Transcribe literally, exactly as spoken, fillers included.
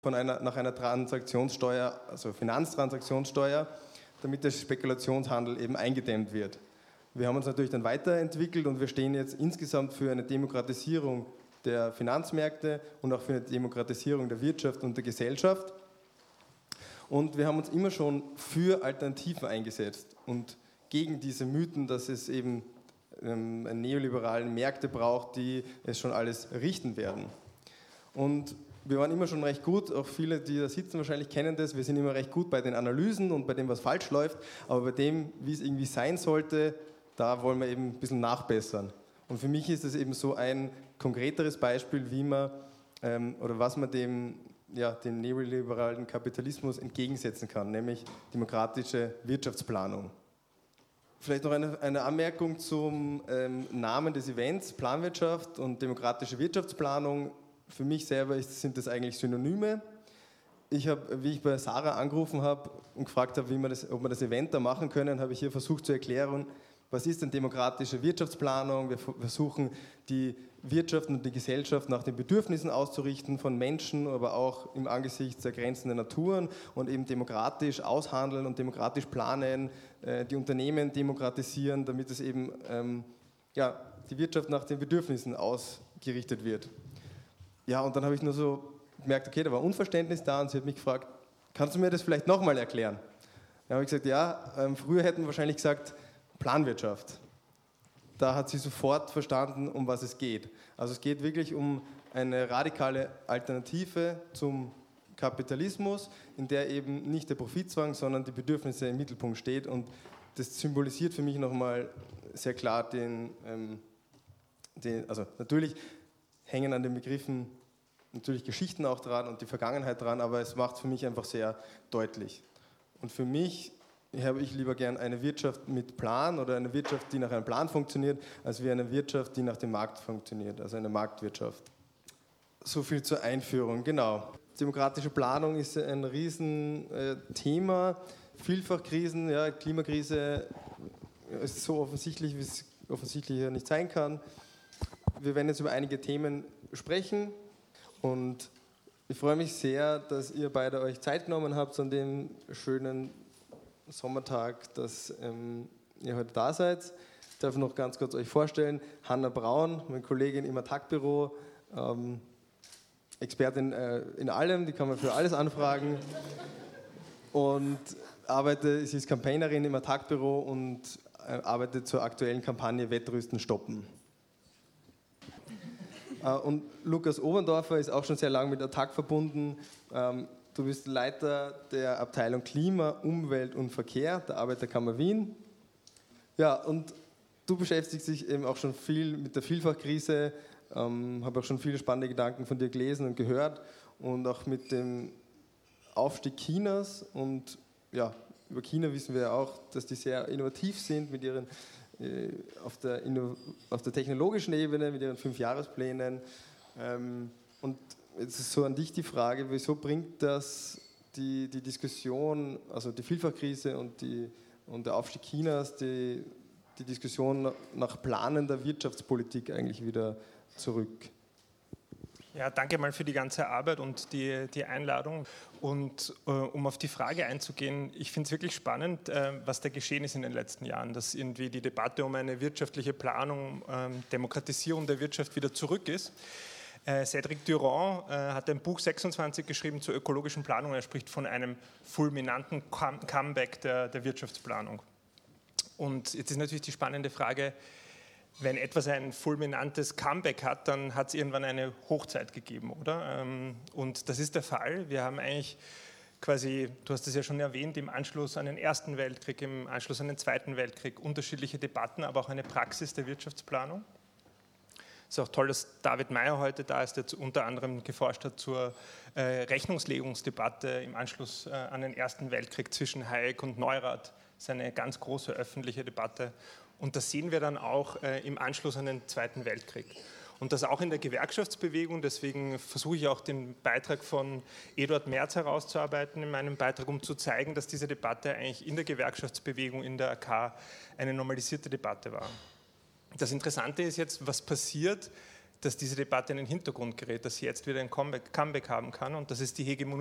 von einer, nach einer Transaktionssteuer, also Finanztransaktionssteuer, damit der Spekulationshandel eben eingedämmt wird. Wir haben uns natürlich dann weiterentwickelt und wir stehen jetzt insgesamt für eine Demokratisierung der Finanzmärkte und auch für eine Demokratisierung der Wirtschaft und der Gesellschaft. Und wir haben uns immer schon für Alternativen eingesetzt und gegen diese Mythen, dass es eben ähm, neoliberale Märkte braucht, die es schon alles richten werden. Und wir waren immer schon recht gut, auch viele, die da sitzen, wahrscheinlich kennen das, wir sind immer recht gut bei den Analysen und bei dem, was falsch läuft, aber bei dem, wie es irgendwie sein sollte, da wollen wir eben ein bisschen nachbessern. Und für mich ist es eben so ein konkreteres Beispiel, wie man ähm, oder was man dem, ja, dem neoliberalen Kapitalismus entgegensetzen kann, nämlich demokratische Wirtschaftsplanung. Vielleicht noch eine, eine Anmerkung zum ähm, Namen des Events, Planwirtschaft und demokratische Wirtschaftsplanung. Für mich selber ist, sind das eigentlich Synonyme. Ich habe, wie ich bei Sarah angerufen habe und gefragt habe, wie wir das, ob wir das Event da machen können, habe ich hier versucht zu erklären, was ist denn demokratische Wirtschaftsplanung? Wir versuchen, die Wirtschaft und die Gesellschaft nach den Bedürfnissen auszurichten von Menschen, aber auch im Angesicht der Grenzen der Natur und eben demokratisch aushandeln und demokratisch planen, die Unternehmen demokratisieren, damit es eben ähm, ja, die Wirtschaft nach den Bedürfnissen ausgerichtet wird. Ja, und dann habe ich nur so gemerkt, okay, da war Unverständnis da und sie hat mich gefragt, kannst du mir das vielleicht nochmal erklären? Dann habe ich gesagt, ja, ähm, früher hätten wir wahrscheinlich gesagt, Planwirtschaft. Da hat sie sofort verstanden, um was es geht. Also es geht wirklich um eine radikale Alternative zum Kapitalismus, in der eben nicht der Profitzwang, sondern die Bedürfnisse im Mittelpunkt steht. Und das symbolisiert für mich nochmal sehr klar den, ähm, den, also natürlich hängen an den Begriffen natürlich Geschichten auch dran und die Vergangenheit dran, aber es macht es für mich einfach sehr deutlich. Und für mich habe ich lieber gern eine Wirtschaft mit Plan oder eine Wirtschaft, die nach einem Plan funktioniert, als wie eine Wirtschaft, die nach dem Markt funktioniert, also eine Marktwirtschaft. So viel zur Einführung, genau. Demokratische Planung ist ein Riesenthema. Vielfachkrisen, ja, Klimakrise ist so offensichtlich, wie es offensichtlich ja nicht sein kann. Wir werden jetzt über einige Themen sprechen und ich freue mich sehr, dass ihr beide euch Zeit genommen habt an dem schönen Sommertag, dass ähm, ihr heute da seid. Ich darf noch ganz kurz euch vorstellen, Hanna Braun, meine Kollegin im Attac-Büro, ähm, Expertin äh, in allem, die kann man für alles anfragen und arbeitet, sie ist Campaignerin im Attac-Büro und äh, arbeitet zur aktuellen Kampagne Wettrüsten stoppen. Äh, und Lukas Oberndorfer ist auch schon sehr lange mit Attac verbunden. Ähm, Du bist Leiter der Abteilung Klima, Umwelt und Verkehr der Arbeiterkammer Wien. Ja, und du beschäftigst dich eben auch schon viel mit der Vielfachkrise, ähm, habe auch schon viele spannende Gedanken von dir gelesen und gehört und auch mit dem Aufstieg Chinas. Und ja, über China wissen wir ja auch, dass die sehr innovativ sind mit ihren, äh, auf, der Inno, auf der technologischen Ebene, mit ihren Fünfjahresplänen. Ähm, und Jetzt ist so an dich die Frage, wieso bringt das die, die Diskussion, also die Vielfachkrise und, die, und der Aufstieg Chinas, die, die Diskussion nach planender Wirtschaftspolitik eigentlich wieder zurück? Ja, danke mal für die ganze Arbeit und die, die Einladung. Und äh, um auf die Frage einzugehen, ich finde es wirklich spannend, äh, was da geschehen ist in den letzten Jahren, dass irgendwie die Debatte um eine wirtschaftliche Planung, äh, Demokratisierung der Wirtschaft wieder zurück ist. Äh, Cédric Durand äh, hat ein Buch sechsundzwanzig geschrieben zur ökologischen Planung. Er spricht von einem fulminanten Come- Comeback der, der Wirtschaftsplanung. Und jetzt ist natürlich die spannende Frage, wenn etwas ein fulminantes Comeback hat, dann hat es irgendwann eine Hochzeit gegeben, oder? Ähm, und das ist der Fall. Wir haben eigentlich quasi, du hast es ja schon erwähnt, im Anschluss an den Ersten Weltkrieg, im Anschluss an den Zweiten Weltkrieg unterschiedliche Debatten, aber auch eine Praxis der Wirtschaftsplanung. Es ist auch toll, dass David Meyer heute da ist, der unter anderem geforscht hat zur äh, Rechnungslegungsdebatte im Anschluss äh, an den Ersten Weltkrieg zwischen Hayek und Neurath. Das ist eine ganz große öffentliche Debatte. Und das sehen wir dann auch äh, im Anschluss an den Zweiten Weltkrieg. Und das auch in der Gewerkschaftsbewegung. Deswegen versuche ich auch den Beitrag von Eduard Merz herauszuarbeiten in meinem Beitrag, um zu zeigen, dass diese Debatte eigentlich in der Gewerkschaftsbewegung, in der A K, eine normalisierte Debatte war. Das Interessante ist jetzt, was passiert, dass diese Debatte in den Hintergrund gerät, dass sie jetzt wieder ein Comeback, Comeback haben kann und dass es die Hegemonie